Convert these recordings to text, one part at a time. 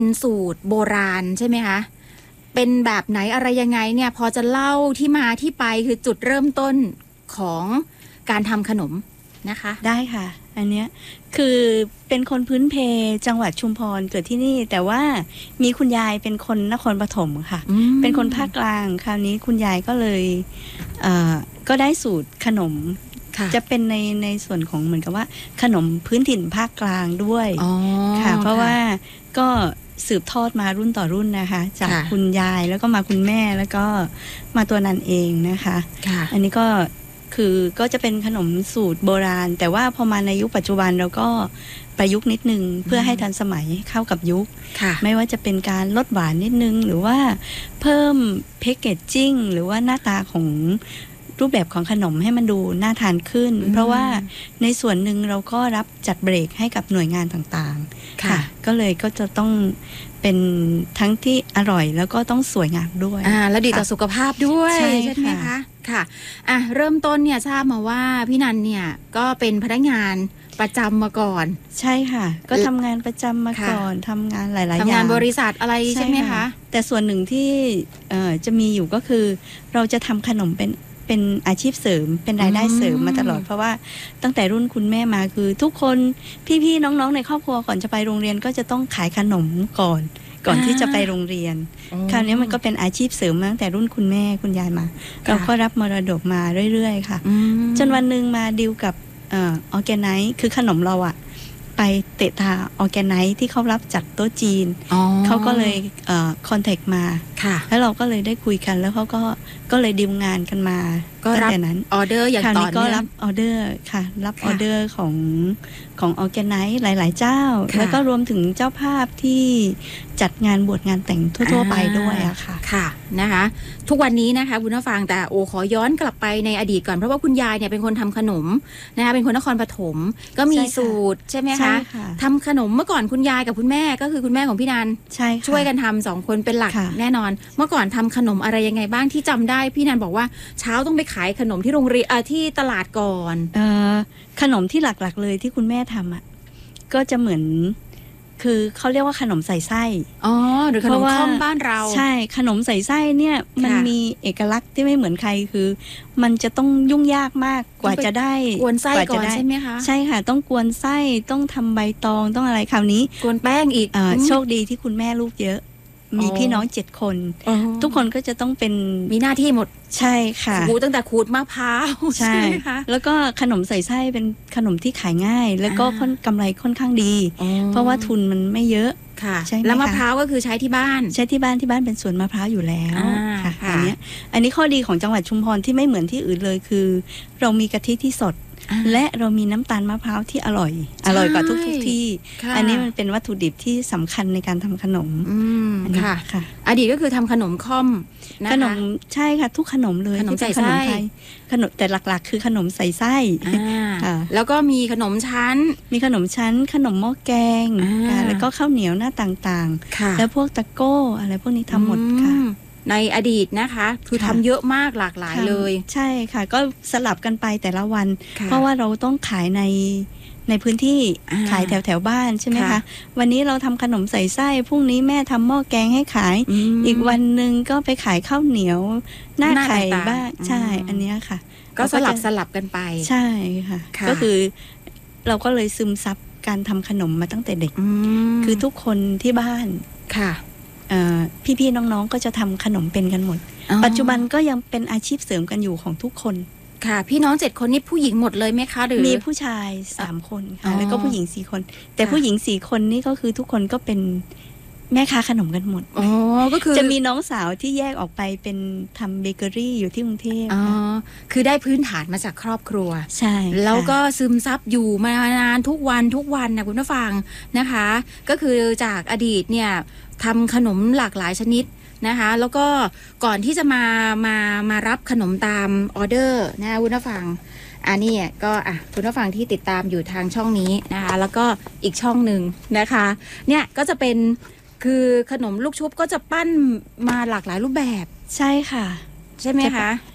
เป็นสูตรโบราณใช่ไหมคะเป็นแบบไหนอะไรยังไงเนี่ยพอจะเล่าที่มาที่ไปคือจุดเริ่มต้นของการทำขนมนะคะได้ค่ะอันเนี้ยคือเป็นคนพื้นเพจังหวัดชุมพรเกิดที่นี่แต่ว่ามีคุณยายเป็นคนนครปฐมค่ะเป็นคนภาคกลางคราวนี้คุณยายก็เลยก็ได้สูตรขนมจะเป็นในส่วนของเหมือนกับว่าขนมพื้นถิ่นภาคกลางด้วยค่ะเพราะว่าก็สืบทอดมารุ่นต่อรุ่นนะคะจากคุณยายแล้วก็มาคุณแม่แล้วก็มาตัวนันเองนะคะอันนี้ก็จะเป็นขนมสูตรโบราณแต่ว่าพอมาในยุคปัจจุบันเราก็ประยุกต์นิดนึงเพื่อให้ทันสมัยเข้ากับยุคไม่ว่าจะเป็นการลดหวานนิดนึงหรือว่าเพิ่มแพคเกจจิ้งหรือว่าหน้าตาของรูปแบบของขนมให้มันดูน่าทานขึ้นเพราะว่าในส่วนหนึ่งเราก็รับจัดเบรกให้กับหน่วยงานต่างๆค่ะก็จะต้องเป็นทั้งที่อร่อยแล้วก็ต้องสวยงามด้วยแล้วดีต่อสุขภาพด้วยใช่ไหมคะค่ะเริ่มต้นเนี่ยทราบมาว่าพี่นันเนี่ยก็เป็นพนักงานประจำมาก่อนใช่ค่ะก็ทำงานประจำมาก่อนทำงานหลายๆอย่างทำงานบริษัทอะไรใช่ไหมคะแต่ส่วนหนึ่งที่จะมีอยู่ก็คือเราจะทำขนมเป็นอาชีพเสริมเป็นรายได้เสริมมาตลอดเพราะว่าตั้งแต่รุ่นคุณแม่มาคือทุกคนพี่ๆน้องๆในครอบครัวก่อนจะไปโรงเรียนก็จะต้องขายขนมก่อนที่จะไปโรงเรียนคราวนี้มันก็เป็นอาชีพเสริมมาตั้งแต่รุ่นคุณแม่คุณยายมาเราก็รับมรดกมาเรื่อยๆค่ะจนวันหนึ่งมาดีลกับออร์แกไนซ์คือขนมเราอะไปเตะตาออร์แกไนซ์ที่เขารับจัดโต๊ะจีนเขาก็เลยคอนแทคมาแล้วเราก็เลยได้คุยกันแล้วเขาก็เลยดีลงานกันมาตั้งแต่นั้นออเดอร์อย่างต่อเนื่องก็รับออเดอร์ค่ะรับออเดอร์ของออร์แกไนซ์หลายๆเจ้าแล้วก็รวมถึงเจ้าภาพที่จัดงานบวชงานแต่งทั่วๆไปด้วยอะค่ะค่ะนะคะทุกวันนี้นะคะคุณผู้ฟังแต่ขอย้อนกลับไปในอดีตก่อนเพราะว่าคุณยายเนี่ยเป็นคนทำขนมนะคะเป็นคนนครปฐมก็มีสูตรใช่ไหมคะทำขนมเมื่อก่อนคุณยายกับคุณแม่ก็คือคุณแม่ของพี่นันช่วยกันทำ2 คนเป็นหลักแน่นอนเมื่อก่อนทำขนมอะไรยังไงบ้างที่จำได้พี่นันบอกว่าเช้าต้องไปขายขนมที่โรงเรียนที่ตลาดก่อนขนมที่หลักๆเลยที่คุณแม่ทำอ่ะก็จะเหมือนคือเขาเรียกว่าขนมใส่ไส้หรือขนมข้อมบ้านเราใช่ขนมใส่ไส้เนี่ยมันมีเอกลักษณ์ที่ไม่เหมือนใครคือมันจะต้องยุ่งยากมากกว่าจะได้กวนไส้ก่อนใช่ไหมคะใช่ค่ะต้องกวนไส้ต้องทำใบตองต้องอะไรคราวนี้กวนแป้งอีกโชคดีที่คุณแม่ลูกเยอะมีพี่น้อง7 คนทุกคนก็จะต้องเป็นมีหน้าที่หมดใช่ค่ะตั้งแต่ขูดมะพร้าวใช่ค่ะแล้วก็ขนมใส่ไส้เป็นขนมที่ขายง่ายแล้วก็กำไรค่อนข้างดีเพราะว่าทุนมันไม่เยอะค่ะแล้วมะพร้าวก็คือใช้ที่บ้านเป็นสวนมะพร้าวอยู่แล้วค่ะอันนี้ข้อดีของจังหวัดชุมพรที่ไม่เหมือนที่อื่นเลยคือเรามีกะทิที่สดและเรามีน้ำตาลมะพร้าวที่อร่อยกว่าทุกที่อันนี้มันเป็นวัตถุดิบที่สำคัญในการทำขนมค่ะอดีตก็คือทำขนมค่อมขนมใช่ค่ะทุกขนมเลยขนมใส่ไส้ขนมแต่หลักๆคือขนมใส่ไส้แล้วก็มีขนมชั้นขนมหม้อแกงแล้วก็ข้าวเหนียวหน้าต่างๆแล้วพวกตะโก้อะไรพวกนี้ทำหมดค่ะในอดีตนะคะคือทำเยอะมากหลากหลายเลยใช่ค่ะก็สลับกันไปแต่ละวันเพราะว่าเราต้องขายในพื้นที่ขายแถวบ้านใช่ไหมคะวันนี้เราทำขนมใส่ไส้พรุ่งนี้แม่ทำหม้อแกงให้ขายอีกวันหนึ่งก็ไปขายข้าวเหนียวหน้าไข่บ้างใช่อันนี้ค่ะก็สลับกันไปใช่ค่ะก็คือเราก็เลยซึมซับการทำขนมมาตั้งแต่เด็กคือทุกคนที่บ้านค่ะพี่ๆน้องๆก็จะทำขนมเป็นกันหมดปัจจุบันก็ยังเป็นอาชีพเสริมกันอยู่ของทุกคนค่ะพี่น้อง7 คนนี่ผู้หญิงหมดเลยไหมคะหรือมีผู้ชาย3 คนค่ะแล้วก็ผู้หญิง4 คนแต่ผู้หญิง4 คนนี่ก็คือทุกคนก็เป็นแม่ค้าขนมกันหมดก็คือจะมีน้องสาวที่แยกออกไปเป็นทำเบเกอรี่อยู่ที่กรุงเทพคือได้พื้นฐานมาจากครอบครัวใช่แล้วก็ซึมซับอยู่มานานทุกวันนะคุณผู้ฟังนะคะก็คือจากอดีตเนี่ยทำขนมหลากหลายชนิดนะคะแล้วก็ก่อนที่จะมารับขนมตามออเดอร์นะคะคุณผู้ฟังอันนี้ก็คุณผู้ฟังที่ติดตามอยู่ทางช่องนี้นะคะแล้วก็อีกช่องหนึ่งนะคะเนี่ยก็จะเป็นคือขนมลูกชุบก็จะปั้นมาหลากหลายรูปแบบใช่ค่ะใช่ไหมคะ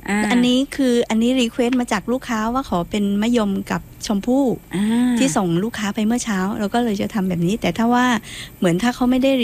อันนี้รีเควสต์มาจากลูกค้าว่าขอเป็นมะยมกับชมพู่ที่ส่งลูกค้าไปเมื่อเช้าเราก็เลยจะทำแบบนี้แต่ถ้าว่าเหมือนถ้าเขาไม่ได้